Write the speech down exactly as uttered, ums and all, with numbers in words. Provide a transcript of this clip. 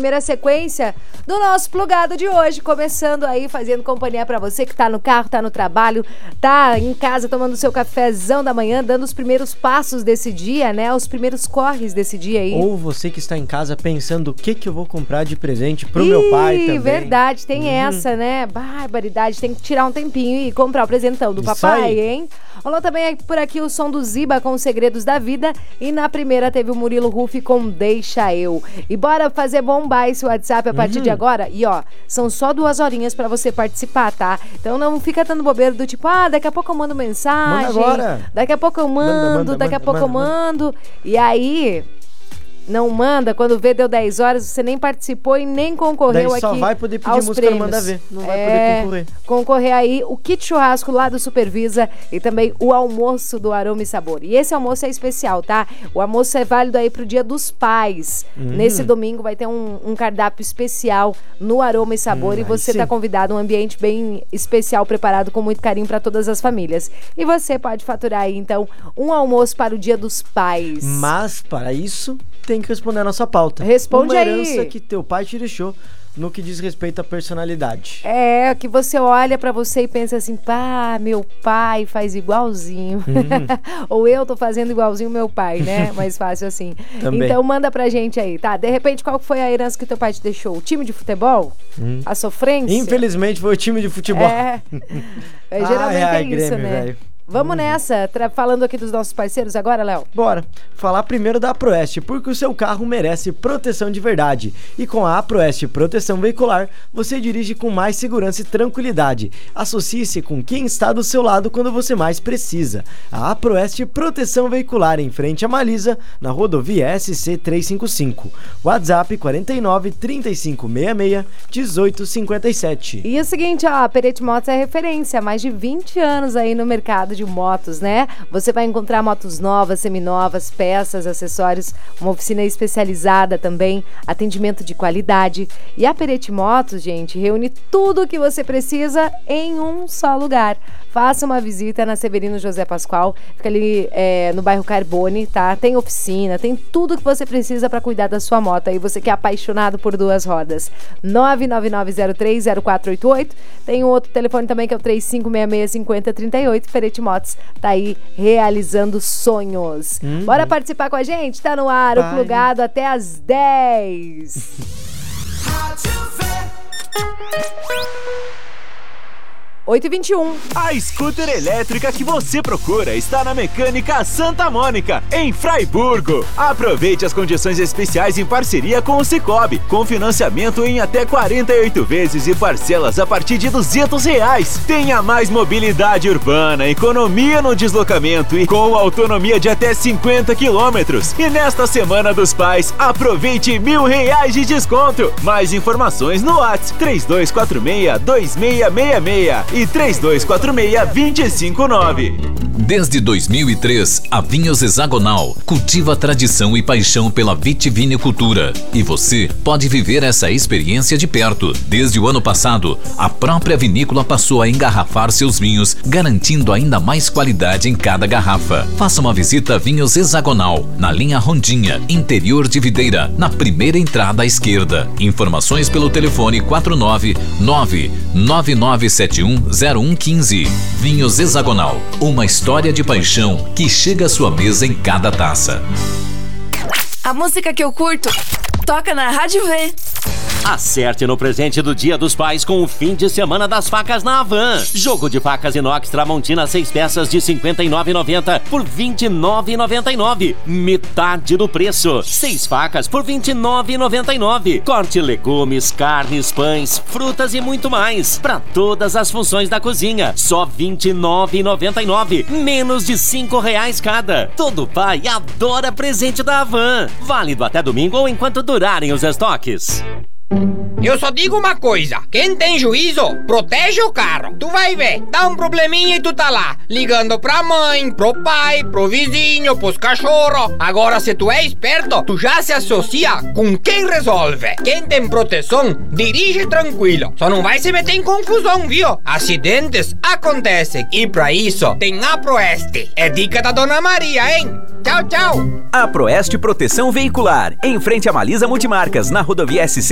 primeira sequência do nosso plugado de hoje, começando aí, fazendo companhia pra você que tá no carro, tá no trabalho, tá em casa tomando seu cafezão da manhã, dando os primeiros passos desse dia, né? Os primeiros corres desse dia aí. Ou você que está em casa pensando o que que eu vou comprar de presente pro Ih, meu pai também. Verdade, tem uhum. essa, né? Barbaridade, tem que tirar um tempinho e comprar o presentão do Isso papai, aí. hein? Rolou também por aqui o som do Ziba com Os Segredos da Vida. E na primeira teve o Murilo Rufi com Deixa Eu. E bora fazer bombar esse WhatsApp a partir uhum. de agora. E ó, são só duas horinhas pra você participar, tá? Então não fica dando bobeira do tipo, ah, daqui a pouco eu mando mensagem. Manda agora. Daqui a pouco eu mando, manda, manda, daqui manda, a pouco manda, eu mando. Manda. E aí... Não manda, quando vê deu dez horas, você nem participou e nem concorreu Daí aqui só vai poder pedir música prêmios. no Manda Ver, não vai é, poder concorrer. Concorrer aí o kit churrasco lá do Supervisa e também o almoço do Aroma e Sabor. E esse almoço é especial, tá? O almoço é válido aí pro Dia dos Pais. Hum. Nesse domingo vai ter um, um cardápio especial no Aroma e Sabor hum, e você tá convidado, um ambiente bem especial, preparado com muito carinho para todas as famílias. E você pode faturar aí, então, um almoço para o Dia dos Pais. Mas, para isso... tem que responder a nossa pauta. Responde aí. Uma herança aí. que teu pai te deixou no que diz respeito à personalidade. É, que você olha pra você e pensa assim, pá, meu pai faz igualzinho. Uhum. Ou eu tô fazendo igualzinho meu pai, né? Mais fácil assim. Também. Então manda pra gente aí, tá? De repente, qual foi a herança que teu pai te deixou? O time de futebol? Hum. A sofrência? Infelizmente foi o time de futebol. É, é geralmente ai, ai, é isso, Grêmio, né? Véio. Vamos nessa, tra- falando aqui dos nossos parceiros agora, Léo? Bora. Falar primeiro da Aproeste, porque o seu carro merece proteção de verdade. E com a Aproeste Proteção Veicular, você dirige com mais segurança e tranquilidade. Associe-se com quem está do seu lado quando você mais precisa. A Aproeste Proteção Veicular, em frente a Malisa, na rodovia S C trezentos e cinquenta e cinco. WhatsApp quarenta e nove, trinta e cinco, sessenta e seis, dezoito cinquenta e sete. E o seguinte, ó, a Perete Motos é referência há mais de vinte anos aí no mercado de motos, né? Você vai encontrar motos novas, seminovas, peças, acessórios, uma oficina especializada também, atendimento de qualidade. E a Perete Motos, gente, reúne tudo o que você precisa em um só lugar. Faça uma visita na Severino José Pascoal, fica ali é, no bairro Carbone, tá? Tem oficina, tem tudo que você precisa para cuidar da sua moto. Aí você que é apaixonado por duas rodas. nove nove nove zero três zero quatro oito oito. Tem um outro telefone também que é o três cinco seis seis, cinco zero três oito. Perete Motos tá aí realizando sonhos. Hum, Bora hum. participar com a gente? Tá no ar, Pai. O plugado até às dez. oito e vinte e um. A scooter elétrica que você procura está na Mecânica Santa Mônica, em Fraiburgo. Aproveite as condições especiais em parceria com o Cicobi, com financiamento em até quarenta e oito vezes e parcelas a partir de duzentos reais. Tenha mais mobilidade urbana, economia no deslocamento e com autonomia de até cinquenta quilômetros. E nesta Semana dos Pais, aproveite mil reais de desconto. Mais informações no WhatsApp três dois quatro seis, dois seis seis seis. E três dois quatro seis, dois cinco nove. Desde dois mil e três, a Vinhos Hexagonal cultiva tradição e paixão pela vitivinicultura. E você pode viver essa experiência de perto. Desde o ano passado, a própria vinícola passou a engarrafar seus vinhos, garantindo ainda mais qualidade em cada garrafa. Faça uma visita a Vinhos Hexagonal, na linha Rondinha, interior de Videira, na primeira entrada à esquerda. Informações pelo telefone quatro nove nove, nove nove sete um, zero um um cinco. Vinhos Hexagonal, uma história de paixão que chega à sua mesa em cada taça. A música que eu curto toca na Rádio V. Acerte no presente do Dia dos Pais com o fim de semana das facas na Havan. Jogo de facas inox Tramontina seis peças de cinquenta e nove reais e noventa centavos por vinte e nove reais e noventa e nove centavos. Metade do preço. Seis facas por vinte e nove reais e noventa e nove centavos. Corte legumes, carnes, pães, frutas e muito mais. Para todas as funções da cozinha. Só vinte e nove reais e noventa e nove centavos. Menos de cinco reais cada. Todo pai adora presente da Havan. Válido até domingo ou enquanto durarem os estoques. Eu só digo uma coisa, quem tem juízo, protege o carro. Tu vai ver, dá um probleminha e tu tá lá, ligando pra mãe, pro pai, pro vizinho, pros cachorros. Agora se tu é esperto, tu já se associa com quem resolve. Quem tem proteção, dirige tranquilo. Só não vai se meter em confusão, viu? Acidentes acontecem e pra isso tem a Proeste. É dica da Dona Maria, hein? Tchau, tchau. A Proeste Proteção Veicular, em frente a Malisa Multimarcas, na rodovia S C